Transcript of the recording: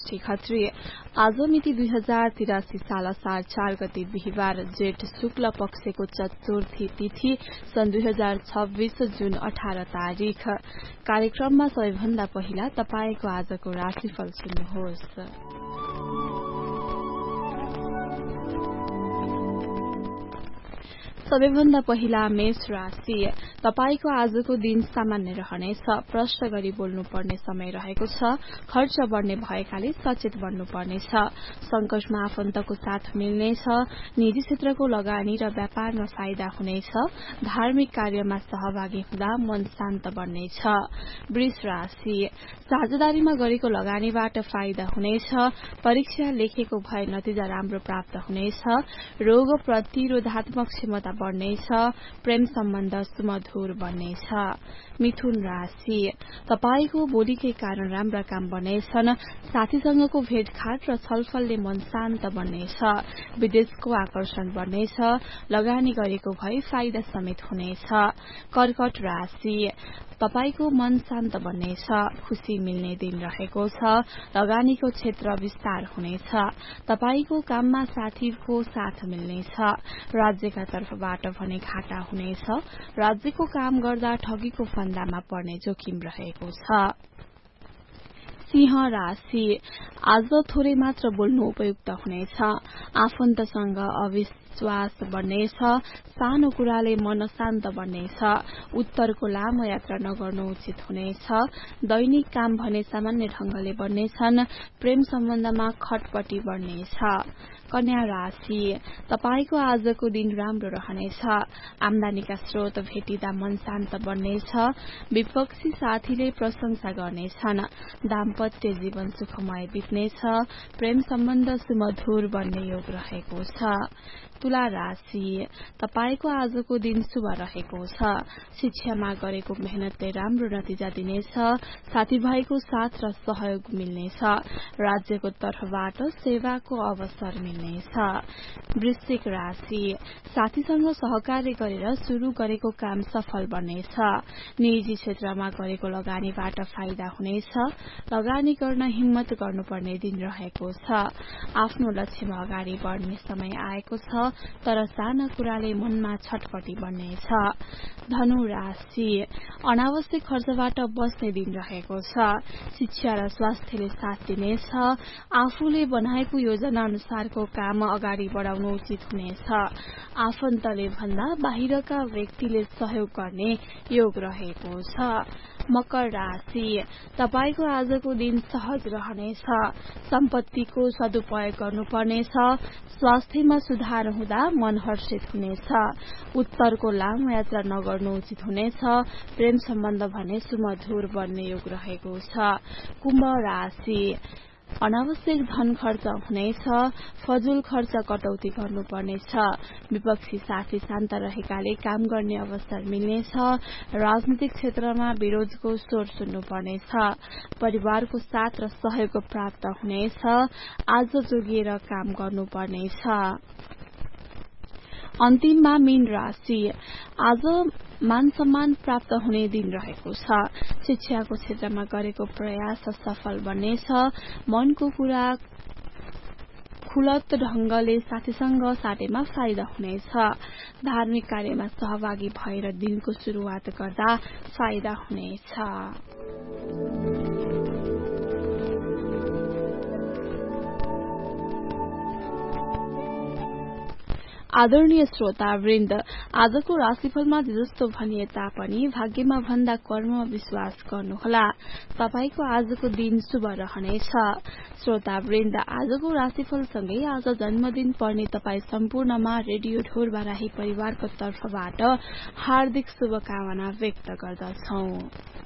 खत्री आज मिति 2083 साल असार 4 गते बिहिबार जेठ शुक्ल पक्षको चतुर्थी तिथि सन् 2026 जुन 18 तारिख। कार्यक्रममा सबैभन्दा पहिला तपाईको आजको राशिफल सुन्नुहोस्। सबैभन्दा पहिला मेष राशि। तपाईको आजको दिन सामान्य रहनेछ। प्रश्न गरी बोल्नुपर्ने समय रहेको छ। खर्च बढ्ने भएकाले सचेत बन्नुपर्नेछ। संकटमा आफन्तको साथ मिल्नेछ। निजी क्षेत्रको लगानी र व्यापारमा फाइदा हुनेछ। धार्मिक कार्यमा सहभागी हुँदा मन शान्त बन्नेछ। वृष राशि। साझेदारीमा गरेको लगानीबाट फाइदा हुनेछ। परीक्षा लेखेको भए नतिजा राम्रो प्राप्त हुनेछ। रोग प्रतिरोधात्मक क्षमता बढ्नेछ। प्रेम सम्बन्ध सुमधुर बन्नेछ। मिथुन राशि। तपाईको बोलीकै कारण राम्रा काम बन्नेछन्। साथीसँगको भेटघाट र छलफलले मन शान्त बन्नेछ। विदेशको आकर्षण बढ्नेछ। लगानी गरेको भए फाइदा समेत हुनेछ। कर्कट राशि। तपाईको मन शान्त बन्नेछ। खुशी मिल्ने दिन रहेको छ। लगानीको क्षेत्र विस्तार हुनेछ। तपाईको काममा साथीको साथ मिल्नेछ। राज्यका तर्फबाट भने घाटा हुनेछ। राज्यको काम गर्दा ठगीको फन्दामा पर्ने जोखिम रहेको छ। सिंह राशि। आज थोरै मात्र बोल्नु उपयुक्त हुनेछ। आफन्तसँग अविश्वास बढ्नेछ। सानो कुराले मन अशान्त बन्नेछ। उत्तरको लामो यात्रा नगर्नु उचित हुनेछ। दैनिक काम भने सामान्य ढंगले बन्नेछन्। प्रेम सम्बन्धमा खटपटी बढ्नेछ। कन्या राशि। तपाईको आजको दिन राम्रो रहनेछ। आमदानीका स्रोत भेटिँदा मन शान्त बन्नेछ। विपक्षी साथीले प्रशंसा गर्नेछन्। दाम्पत्य जीवन सुखमय बित्नेछ। प्रेम सम्बन्ध सुमधुर बन्ने योग रहेको छ। तुला राशि। तपाईको आजको दिन शुभ रहेको छ। शिक्षामा गरेको मेहनतले राम्रो नतिजा दिनेछ। साथीभाइको साथ र सहयोग मिल्नेछ। राज्यको तर्फबाट सेवाको अवसर मिल्नेछ। वृश्चिक राशि। साथीसँग सहकार्य गरेर शुरू गरेको काम सफल बन्नेछ। निजी क्षेत्रमा गरेको लगानीबाट फाइदा हुनेछ। लगानी गर्न हिम्मत गर्नुपर्ने दिन रहेको छ। आफ्नो लक्ष्यमा अगाडि बढ्ने समय आएको छ। तर साना कुराले मनमा छटपटी बन्नेछ। धनु राशि। अनावश्यक खर्चबाट बस्ने दिन रहेको छ। शिक्षा र स्वास्थ्यले साथ दिनेछ। आफूले बनाएको योजना अनुसारको काम अगाडि बढाउनु उचित हुनेछ। आफन्तले भन्दा बाहिरका व्यक्तिले सहयोग गर्ने योग रहेको छ। मकर राशि। तपाईको आजको दिन सहज रहनेछ। सम्पत्तिको सदुपयोग गर्नुपर्नेछ। स्वास्थ्यमा सुधार हुँदा मन हर्षित हुनेछ। उत्तरको लामो यात्रा नगर्नु उचित हुनेछ। प्रेम सम्बन्ध भने सुमधुर बन्ने योग रहेको छ। कुम्भ राशि। अनावश्यक धन खर्च हुनेछ। फजुल खर्च कटौती गर्नुपर्नेछ। विपक्षी साथी शान्त रहेकाले काम गर्ने अवसर मिल्नेछ। राजनीतिक क्षेत्रमा विरोधको स्वर सुन्नुपर्नेछ। परिवारको साथ र सहयोग प्राप्त हुनेछ। आज जोगिएर काम गर्नुपर्नेछ। अन्तिममा मीन राशि। आज मान सम्मान प्राप्त हुने दिन रहेको छ। शिक्षाको क्षेत्रमा गरेको प्रयास सफल बन्नेछ। मनको कुरा खुलत ढंगले साथीसँग साटेमा फाइदा हुनेछ। धार्मिक कार्यमा सहभागी भएर दिनको शुरूआत गर्दा फाइदा हुनेछ। आदरणीय श्रोतावृन्द, आजको राशिफलमा जस्तो भनिए तापनि भाग्यमा भन्दा कर्ममा विश्वास गर्नुहोला। तपाईको आजको दिन शुभ रहनेछ। श्रोतावृन्द, आजको राशिफलसँगै आज जन्मदिन पर्ने तपाई सम्पूर्णमा रेडियो ढोरबाराही परिवारको तर्फबाट हार्दिक शुभकामना व्यक्त गर्दछौं।